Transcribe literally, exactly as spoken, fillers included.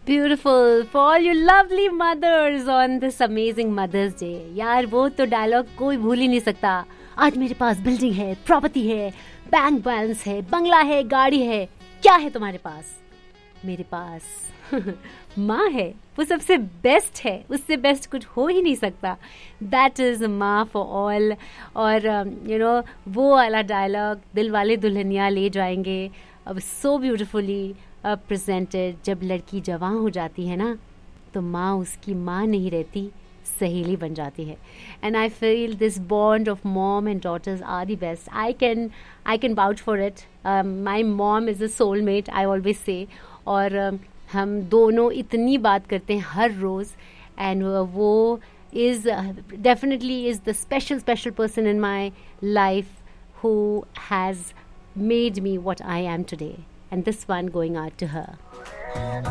Beautiful for all you lovely mothers on this amazing Mother's Day. यार वो तो dialogue कोई भूल ही नहीं सकता. आज मेरे पास बिल्डिंग है, प्रॉपर्टी है, बैंक बैलेंस है, बंगला है, गाड़ी है. क्या है तुम्हारे पास? मेरे पास माँ है. वो सबसे बेस्ट है, उससे बेस्ट कुछ हो ही नहीं सकता. दैट इज माँ फॉर ऑल. और यू नो वो वाला डायलॉग दिल वाले दुल्हनिया ले जाएंगे अब सो ब्यूटिफुली प्रेजेंटेड. जब लड़की जवान हो जाती है ना तो माँ उसकी माँ नहीं रहती, सहेली बन जाती है. And I feel this bond of mom and daughters are the best. I can I can vouch for it. My mom is a soulmate, I always say. और uh, हम दोनों इतनी बात करते हैं हर रोज़. एंड uh, वो is definitely is the special special person in my life who has made me what I am today. And this one going out to her.